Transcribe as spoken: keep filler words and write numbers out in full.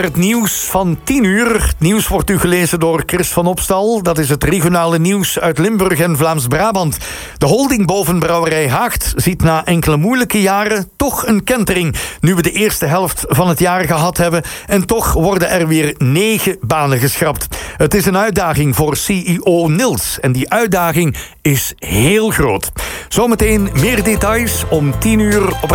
Het nieuws van tien uur. Het nieuws wordt u gelezen door Chris van Opstal. Dat is het regionale nieuws uit Limburg en Vlaams-Brabant. De holding boven Brouwerij Haagt ziet na enkele moeilijke jaren toch een kentering. Nu we de eerste helft van het jaar gehad hebben. En toch worden er weer negen banen geschrapt. Het is een uitdaging voor C E O Niels. En die uitdaging is heel groot. Zometeen meer details om tien uur op